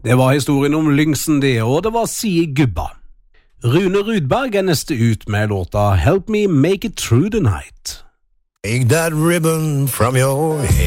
Det var historien om Lyngsen det, og det var Sie Gubba. Rune Rudberg neste ut med låta Help Me Make It Through the Night. Take that ribbon from your head.